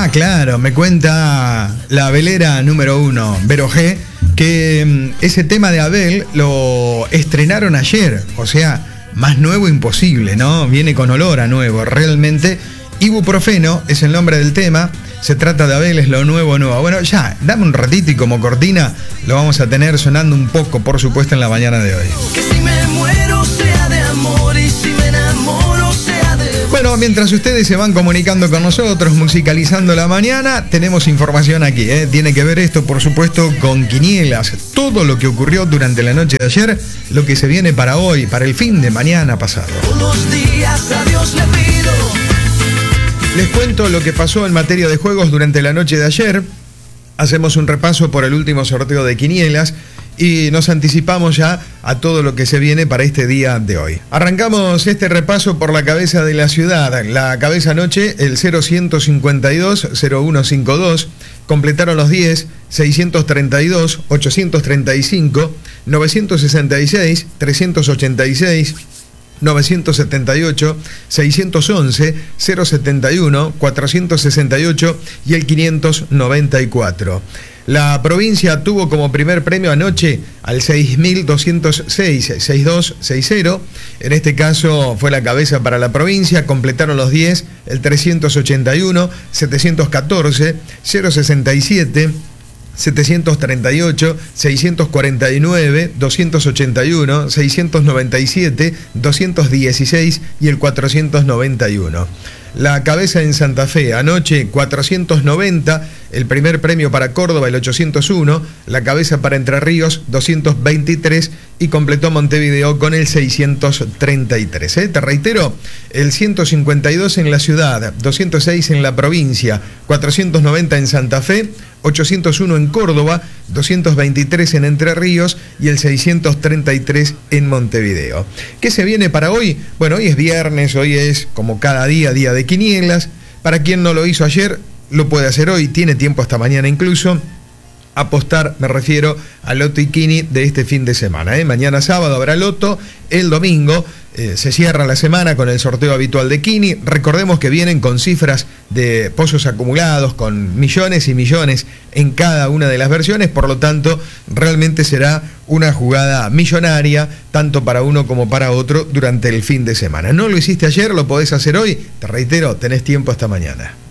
Ah, claro, me cuenta la velera número 1, Vero G, que ese tema de Abel lo estrenaron ayer, o sea, más nuevo imposible, ¿no? Viene con olor a nuevo, realmente. Ibuprofeno es el nombre del tema, se trata de Abel, es lo nuevo. Bueno, ya, dame un ratito y como cortina lo vamos a tener sonando un poco, por supuesto, en la mañana de hoy. Que si me muero sea de amor y si me enamoro sea de... Bueno, mientras ustedes se van comunicando con nosotros, musicalizando la mañana, tenemos información aquí, ¿eh? Tiene que ver esto, por supuesto, con quinielas. Todo lo que ocurrió durante la noche de ayer, lo que se viene para hoy, para el fin de mañana pasado. Todos los días a Dios le pido. Les cuento lo que pasó en materia de juegos durante la noche de ayer. Hacemos un repaso por el último sorteo de quinielas y nos anticipamos ya a todo lo que se viene para este día de hoy. Arrancamos este repaso por la cabeza de la ciudad. La cabeza anoche, el 0152-0152. Completaron los 10, 632, 835, 966, 386... 978, 611, 071, 468 y el 594. La provincia tuvo como primer premio anoche al 6206, 6260. En este caso fue la cabeza para la provincia. Completaron los 10, el 381, 714, 067, 738, 649, 281, 697, 216 y el 491. La cabeza en Santa Fe, anoche 490, el primer premio para Córdoba el 801, la cabeza para Entre Ríos 223 y completó Montevideo con el 633. Te reitero, el 152 en la ciudad, 206 en la provincia, 490 en Santa Fe, 801 en Córdoba, 223 en Entre Ríos y el 633 en Montevideo. ¿Qué se viene para hoy? Bueno, hoy es viernes, hoy es como cada día, día de quinielas. Para quien no lo hizo ayer, lo puede hacer hoy, tiene tiempo hasta mañana incluso. Apostar, me refiero al Loto y Quini de este fin de semana. Mañana sábado habrá Loto, el domingo se cierra la semana con el sorteo habitual de Quini. Recordemos que vienen con cifras de pozos acumulados, con millones y millones en cada una de las versiones, por lo tanto, realmente será una jugada millonaria, tanto para uno como para otro, durante el fin de semana. ¿No lo hiciste ayer? ¿Lo podés hacer hoy? Te reitero, tenés tiempo hasta mañana.